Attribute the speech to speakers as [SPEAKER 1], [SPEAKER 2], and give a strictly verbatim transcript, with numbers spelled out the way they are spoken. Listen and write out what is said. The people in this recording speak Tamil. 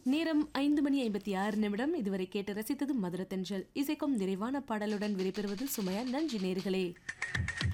[SPEAKER 1] நேரம் ஐந்து மணி ஐம்பத்தி ஆறு நிமிடம். இதுவரை கேட்டு ரசித்தது மதுர தென்றல். இசைக்கும் நிறைவான பாடலுடன் விடைபெறுவது சுமையா. நன்றி நேர்களே.